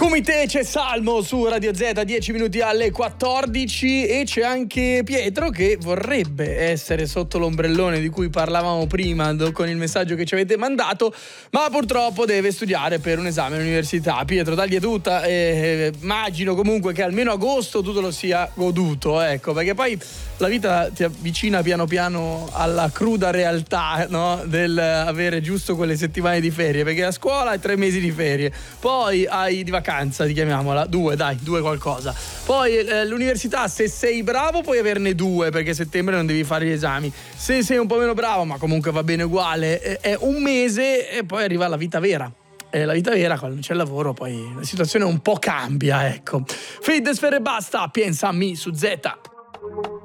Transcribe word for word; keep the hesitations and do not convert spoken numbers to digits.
Come te c'è Salmo su Radio Z, dieci minuti alle quattordici, e c'è anche Pietro che vorrebbe essere sotto l'ombrellone di cui parlavamo prima con il messaggio che ci avete mandato, ma purtroppo deve studiare per un esame all'università. Pietro, dagli tutta, eh, immagino comunque che almeno agosto tu te lo sia goduto, ecco, perché poi la vita ti avvicina piano piano alla cruda realtà, no? Del avere giusto quelle settimane di ferie, perché a scuola hai tre mesi di ferie, poi hai di vacanza, ti chiamiamola, due, dai, due qualcosa. Poi eh, l'università, se sei bravo puoi averne due, perché a settembre non devi fare gli esami. Se sei un po' meno bravo, ma comunque va bene uguale, è, è un mese e poi arriva la vita vera. E la vita vera, quando c'è il lavoro, poi la situazione un po' cambia, ecco. Fade, Sfere e Basta, pensa a me su Z.